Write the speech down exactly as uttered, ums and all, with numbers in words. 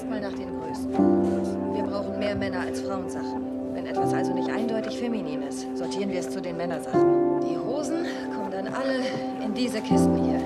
erstmal nach den Größen. Wir brauchen mehr Männer als Frauensachen. Wenn etwas also nicht eindeutig feminin ist, sortieren wir es zu den Männersachen. Die Hosen kommen dann alle in diese Kisten hier.